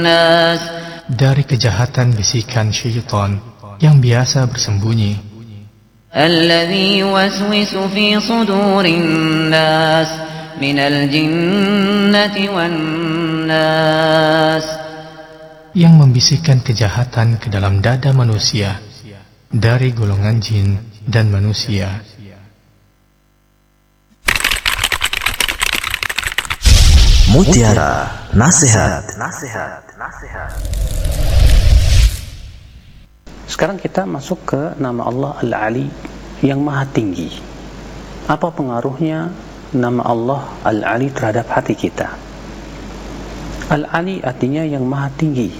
dari kejahatan bisikan syaitan yang biasa bersembunyi, الذي يوسوس في صدور الناس من الجنة والناس, yang membisikkan kejahatan ke dalam dada manusia dari golongan jin dan manusia. Mutiara Nasihat. Sekarang kita masuk ke nama Allah Al-Ali yang maha tinggi. Apa pengaruhnya nama Allah Al-Ali terhadap hati kita? Al-Ali artinya yang maha tinggi.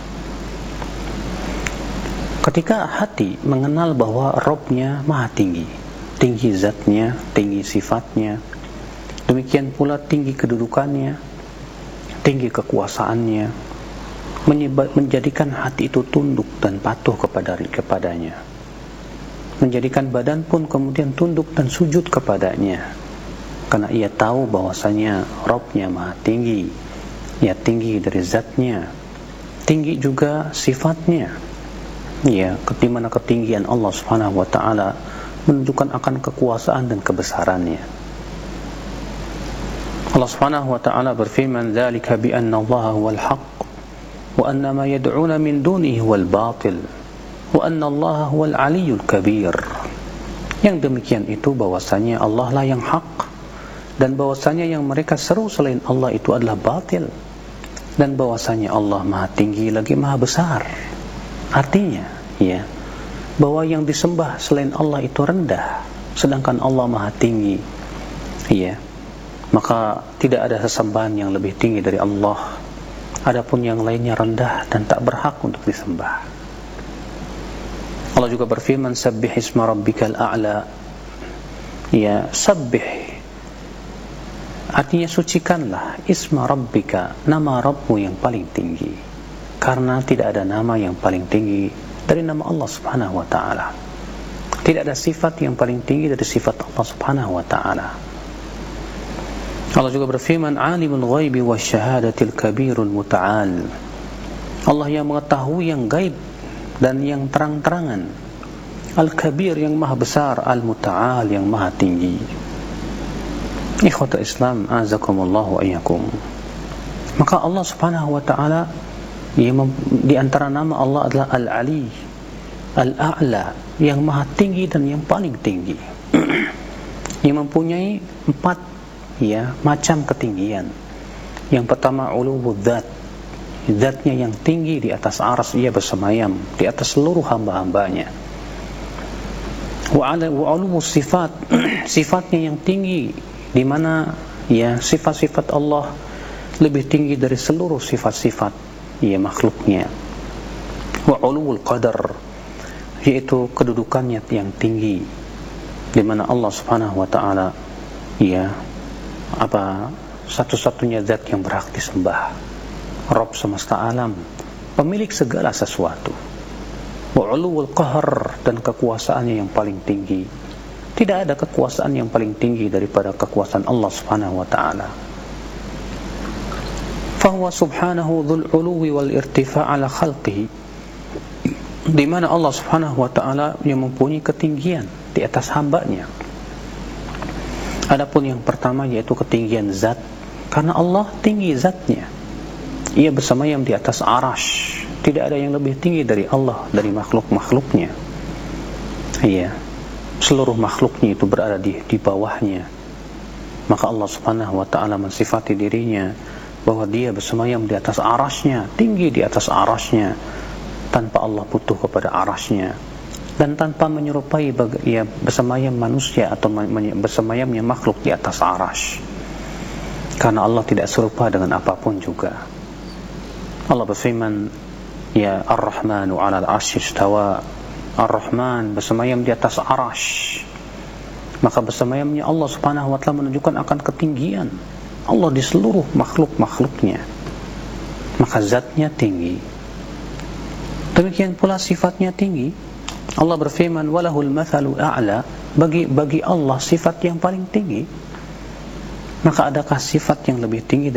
Ketika hati mengenal bahwa Rabb-nya maha tinggi, tinggi zatnya, tinggi sifatnya, demikian pula tinggi kedudukannya, tinggi kekuasaannya, menjadikan hati itu tunduk dan patuh kepadanya, menjadikan badan pun kemudian tunduk dan sujud kepadanya, karena ia tahu bahwasanya Rabb-nya maha tinggi, ia tinggi dari zatnya, tinggi juga sifatnya, ya, dimana ketinggian Allah Subhanahu wa ta'ala menunjukkan akan kekuasaan dan kebesarannya. Allah Subhanahu wa ta'ala berfirman, "Dzalika bi anna Allah huwal haqq wa anna ma yad'una min dunihi huwal batil wa anna Allah huwal aliyyul kabir." Yang demikian itu bahwasanya Allah lah yang hak dan bahwasanya yang mereka seru selain Allah itu adalah batil, dan bahwasanya Allah maha tinggi lagi maha besar. Artinya, ya, bahwa yang disembah selain Allah itu rendah, sedangkan Allah maha tinggi. Ya, maka tidak ada sesembahan yang lebih tinggi dari Allah. Adapun yang lainnya rendah dan tak berhak untuk disembah. Allah juga berfirman, "Sabbih isma rabbikal a'la." Ya, sabbih artinya sucikanlah isma rabbika, nama Rabbmu yang paling tinggi, karena tidak ada nama yang paling tinggi dari nama Allah Subhanahu wa ta'ala. Tidak ada sifat yang paling tinggi dari sifat Allah Subhanahu wa ta'ala. Allah juga berfirman, "Alimul ghaibi wasyahadatil kabirul muta'al." Allah yang mengetahui yang gaib dan yang terang-terangan, Al-Kabir yang maha besar, Al-Muta'al yang maha tinggi. Ikhwatul Islam, azakumullahu wa iyyakum. Maka Allah Subhanahu wa ta'ala, di antara nama Allah adalah Al-Ali, Al-A'la, yang maha tinggi dan yang paling tinggi. Yang mempunyai 4 macam ketinggian. Yang pertama, uluwud dzat, zatnya yang tinggi di atas arsy, ia bersemayam di atas seluruh hamba-hambanya. Wa uluwus sifat, sifatnya yang tinggi, di mana ya sifat-sifat Allah lebih tinggi dari seluruh sifat-sifat makhluknya. Wa uluwul qadar, yaitu kedudukannya yang tinggi, di mana Allah Subhanahu wa ta'ala satu-satunya zat yang berhak disembah, Rabb semesta alam, pemilik segala sesuatu. Wa uluwul qahr, dan kekuasaannya yang paling tinggi. Tidak ada kekuasaan yang paling tinggi daripada kekuasaan Allah Subhanahu wa ta'ala. Fahuwa subhanahu dhul uluwi wal irtifa' ala khalqihi, di mana Allah Subhanahu wa ta'ala yang mempunyai ketinggian di atas hambanya. Adapun yang pertama yaitu ketinggian zat, karena Allah tinggi zatnya, ia bersemayam di atas arasy, tidak ada yang lebih tinggi dari Allah, dari makhluk-makhluknya. Iya, seluruh makhluknya itu berada di bawahnya. Maka Allah Subhanahu wa ta'ala mensifati dirinya bahwa dia bersemayam di atas arasy-Nya, tinggi di atas arasy-Nya, tanpa Allah butuh kepada arasy-Nya, dan tanpa menyerupai bersemayam manusia atau bersemayamnya makhluk di atas arasy, karena Allah tidak serupa dengan apapun juga. Allah berfirman, "Ya Ar-Rahmanu 'alal 'arsy istawa." Ar-Rahman bersemayam di atas arasy. Maka bersemayamnya Allah Subhanahu wa ta'ala menunjukkan akan ketinggian Allah di seluruh makhluk-makhluknya. Maka zatnya tinggi, demikian pula sifatnya tinggi. Allah berfirman, "Walahul mathalul a'la." Bagi Allah sifat yang paling tinggi. Maka adakah sifat yang lebih tinggi